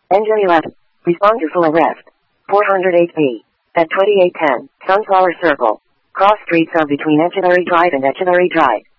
Engine 11. Respond to full arrest. 408B. At 2810, Sunflower Circle. Cross streets of between Echeverry Drive and Echeverry Drive.